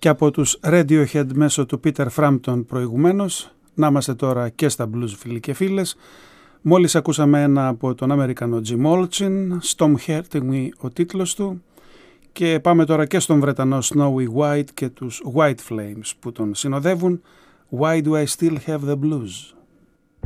Και από τους Radiohead μέσω του Peter Frampton προηγουμένως, να είμαστε τώρα και στα blues φίλοι και φίλες. Μόλις ακούσαμε ένα από τον Αμερικανό Jim Olchin, Storm Hurting Me ο τίτλος του, και πάμε τώρα και στον Βρετανό Snowy White και τους White Flames που τον συνοδεύουν, Why Do I Still Have the Blues.